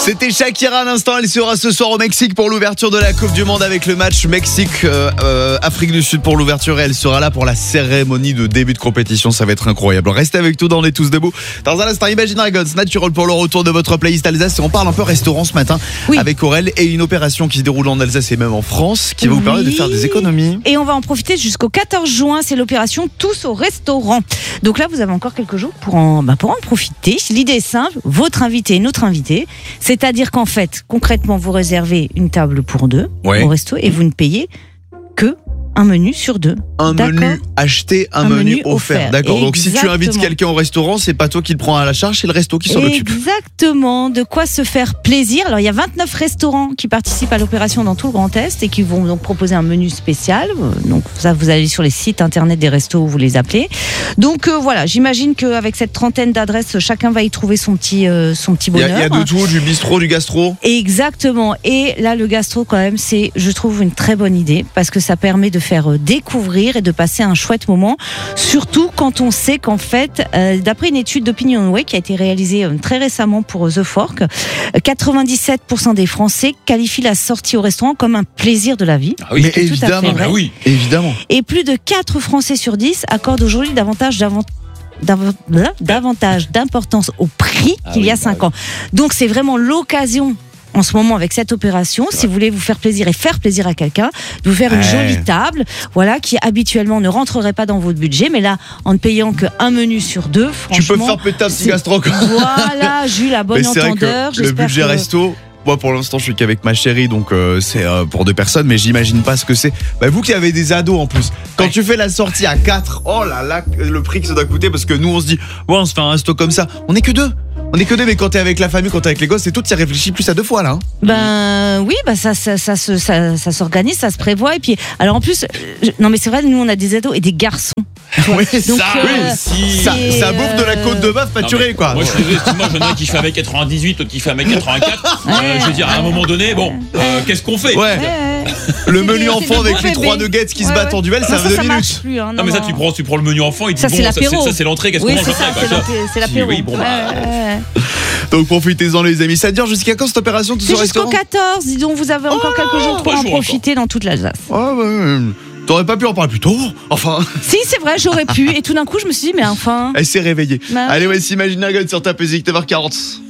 C'était Shakira à l'instant, elle sera ce soir au Mexique pour l'ouverture de la Coupe du Monde avec le match Mexique-Afrique du Sud pour l'ouverture et elle sera là pour la cérémonie de début de compétition, ça va être incroyable. Restez avec nous dans On est tous debout. Dans un instant, Imagine Dragons, Natural pour le retour de votre playlist Alsace et on parle un peu restaurant ce matin avec Aurel et une opération qui se déroule en Alsace et même en France qui va vous permettre de faire des économies. Et on va en profiter jusqu'au 14 juin, c'est l'opération Tous au restaurant. Donc là, vous avez encore quelques jours pour en profiter. L'idée est simple, votre invité et notre invité. C'est-à-dire qu'en fait, concrètement, vous réservez une table pour deux au resto et vous ne payez que un menu sur deux. Un menu acheté, un menu offert. D'accord. Donc si tu invites quelqu'un au restaurant, c'est pas toi qui le prends à la charge, c'est le resto qui s'en occupe. Exactement. De quoi se faire plaisir. Alors il y a 29 restaurants qui participent à l'opération dans tout le Grand Est et qui vont donc proposer un menu spécial. Donc ça, vous allez sur les sites internet des restos où vous les appelez. Donc voilà, j'imagine qu'avec cette trentaine d'adresses, chacun va y trouver son petit bonheur. Il y a de tout, du bistrot, du gastro. Exactement. Et là, le gastro quand même, c'est, je trouve, une très bonne idée parce que ça permet de faire découvrir et de passer un chouette moment, surtout quand on sait qu'en fait, d'après une étude d'OpinionWay qui a été réalisée très récemment pour The Fork, 97% des Français qualifient la sortie au restaurant comme un plaisir de la vie. Ah oui, mais évidemment, évidemment. Et plus de 4 Français sur 10 accordent aujourd'hui davantage d'importance au prix qu'il y a 5 ans. Donc c'est vraiment l'occasion en ce moment avec cette opération, si vous voulez vous faire plaisir et faire plaisir à quelqu'un, de vous faire une jolie table, voilà, qui habituellement ne rentrerait pas dans votre budget, mais là, en ne payant qu'un menu sur deux, franchement... Tu peux faire péter un petit gastro. Voilà, Jules, la bonne entendeur. Le budget resto... Moi, pour l'instant, je suis qu'avec ma chérie, donc c'est pour 2 personnes, mais j'imagine pas ce que c'est. Vous qui avez des ados en plus, quand tu fais la sortie à 4, oh là là, le prix que ça doit coûter, parce que nous, on se dit, on se fait un resto comme ça. On est que deux, mais quand t'es avec la famille, quand t'es avec les gosses, c'est tout, t'y réfléchis plus à 2 fois là. Ça s'organise, ça se prévoit, et puis, alors en plus, non mais c'est vrai, nous on a des ados et des garçons. Oui, donc, ça bouffe de la côte de bœuf pâturée, quoi. Moi, je suis désolé, moi, j'en ai un qui fait 1m98, l'autre qui fait 1m84. Je veux dire, à un moment donné, qu'est-ce qu'on fait? Le menu enfant avec les 3 nuggets qui se battent en duel, ça fait 2 minutes. Plus, non, mais ça, tu prends le menu enfant et tu dis, ça, c'est l'entrée, qu'est-ce qu'on mange après? C'est l'apéro. Donc profitez-en, les amis. Ça dure jusqu'à quand cette opération? C'est jusqu'au 14, dis donc, vous avez encore quelques jours pour en profiter dans toute l'Alsace. T'aurais pas pu en parler plus tôt? Enfin. Si, c'est vrai, j'aurais pu. Et tout d'un coup, je me suis dit, mais enfin. Elle s'est réveillée. Allez, voici Imagine Dragons sur ta musique, 9h40.